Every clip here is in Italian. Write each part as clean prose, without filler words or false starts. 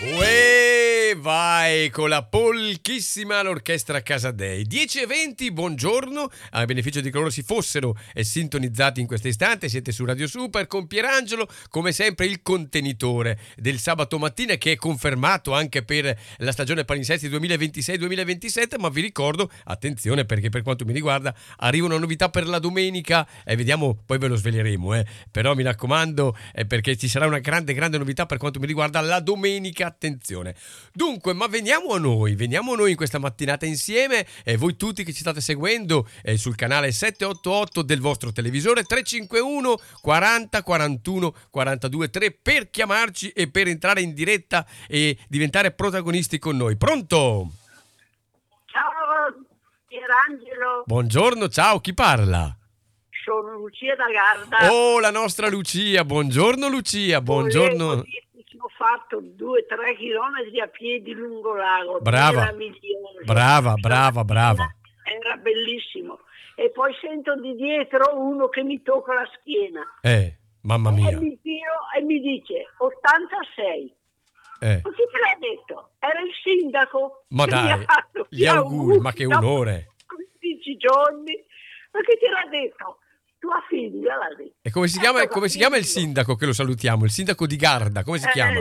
Uè, vai con la polchissima l'orchestra Casadei. 10:20, buongiorno, a beneficio di coloro si fossero sintonizzati in questo istante. Siete su Radio Super con Pierangelo, come sempre il contenitore del sabato mattina, che è confermato anche per la stagione palinsesti 2026-2027. Ma vi ricordo, attenzione, perché per quanto mi riguarda arriva una novità per la domenica e vediamo, poi ve lo sveleremo, però mi raccomando, perché ci sarà una grande novità per quanto mi riguarda la domenica. Attenzione. Dunque, ma veniamo a noi in questa mattinata insieme, voi tutti che ci state seguendo sul canale 788 del vostro televisore, 351 40 41 42 3 per chiamarci e per entrare in diretta e diventare protagonisti con noi. Pronto? Ciao Pierangelo. Buongiorno, ciao, chi parla? Sono Lucia da Garda. Oh, la nostra Lucia, buongiorno Lucia, buongiorno. Ho fatto 2-3 chilometri a piedi lungo lago. Brava, brava. Era bellissimo. E poi sento di dietro uno che mi tocca la schiena. Mamma mia. E mi giro e mi dice 86. Ma chi te l'ha detto? Era il sindaco. Ma dai, gli auguri, ma che onore. 15 giorni. Ma chi te l'ha detto? Tua figlia l'ha detto. E come si chiama il sindaco che lo salutiamo? Il sindaco di Garda, come si chiama?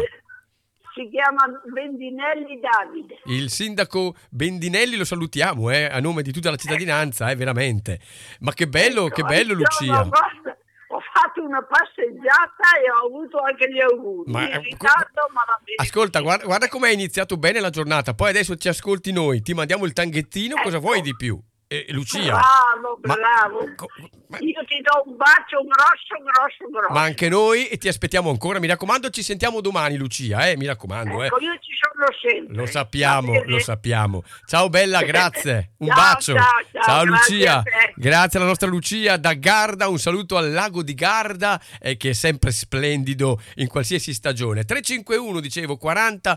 Si chiama Bendinelli Davide. Il sindaco Bendinelli lo salutiamo, a nome di tutta la cittadinanza, veramente. Ma che bello, Lucia. Ho fatto una passeggiata e ho avuto anche gli auguri. Ma in ritardo, ma va bene. Ascolta, guarda come è iniziato bene la giornata. Poi adesso ci ascolti noi, ti mandiamo il tanghettino, cosa vuoi di più? Lucia. Bravo. Io ti do un bacio grosso. Ma anche noi, e ti aspettiamo ancora. Mi raccomando, ci sentiamo domani, Lucia, mi raccomando. Ecco, io ci sono sempre. Lo sappiamo. Ciao bella, grazie. Un ciao, bacio. Ciao Lucia. Grazie alla nostra Lucia da Garda. Un saluto al lago di Garda, che è sempre splendido in qualsiasi stagione. 351, dicevo, 40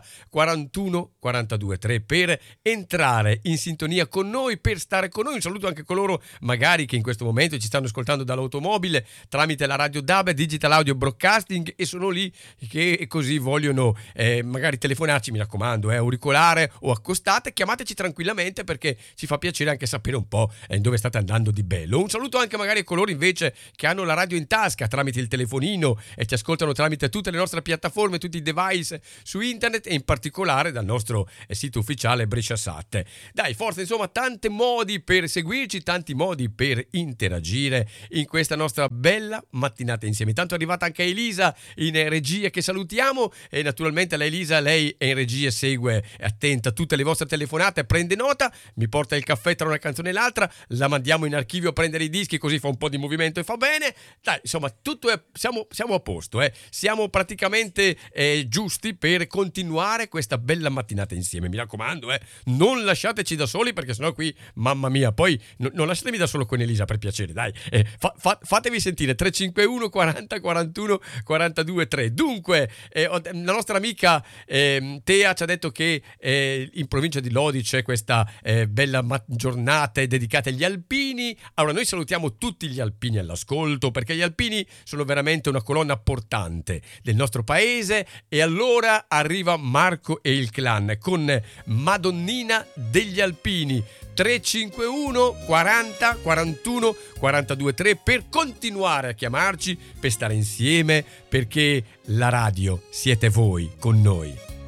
41 42 3 per entrare in sintonia con noi, per stare con noi. Un saluto anche a coloro magari che in questo momento ci stanno ascoltando dall'automobile tramite la radio DAB, Digital Audio Broadcasting, e sono lì che così vogliono magari telefonarci. Mi raccomando, auricolare o accostate, chiamateci tranquillamente, perché ci fa piacere anche sapere un po' dove state andando di bello. Un saluto anche magari a coloro invece che hanno la radio in tasca tramite il telefonino e ci ascoltano tramite tutte le nostre piattaforme, tutti i device su internet, e in particolare dal nostro sito ufficiale Brescia Sat. Dai, forza, insomma, tanti modi per seguirci, tanti modi per interagire in questa nostra bella mattinata insieme. Tanto è arrivata anche Elisa in regia, che salutiamo, e naturalmente la Elisa, lei è in regia, segue, è attenta a tutte le vostre telefonate, prende nota, mi porta il caffè tra una canzone e l'altra, la mandiamo in archivio a prendere i dischi, così fa un po' di movimento e fa bene. Dai, insomma, tutto siamo a posto, siamo praticamente giusti per continuare questa bella mattinata insieme. Mi raccomando, non lasciateci da soli, perché sennò qui, mamma mia, poi non lasciatemi da solo con Elisa, per piacere, dai. Fatevi sentire. 351 40 41 42 3. Dunque, la nostra amica Tea ci ha detto che in provincia di Lodi c'è questa bella giornata dedicata agli alpini. Allora, noi salutiamo tutti gli alpini all'ascolto, perché gli alpini sono veramente una colonna portante del nostro paese. E allora arriva Marco e il clan con Madonnina degli Alpini. 351 40 41 42 3 per continuare a chiamarci, per stare insieme, perché la radio siete voi con noi.